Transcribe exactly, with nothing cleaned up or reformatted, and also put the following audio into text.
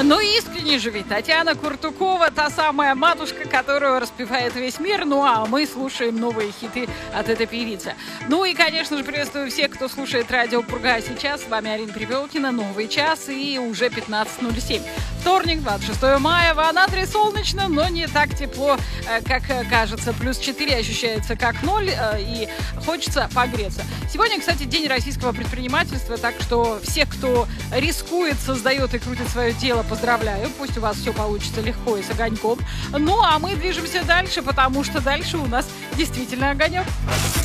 Ну и искренне же ведь Татьяна Куртукова, та самая матушка, которую распевает весь мир. Ну а мы слушаем новые хиты от этой певицы. Ну и, конечно же, приветствую всех, кто слушает радио Пурга сейчас. С вами Арина Привелкина, новый час и уже пятнадцать ноль семь. Вторник, двадцать шестое мая, в Анадыре солнечно, но не так тепло, как кажется. Плюс четыре ощущается как ноль, и хочется погреться. Сегодня, кстати, день российского предпринимательства, так что всех, кто рискует, создает и крутит свое дело, поздравляю. Пусть у вас все получится легко и с огоньком. Ну, а мы движемся дальше, потому что дальше у нас действительно огонек.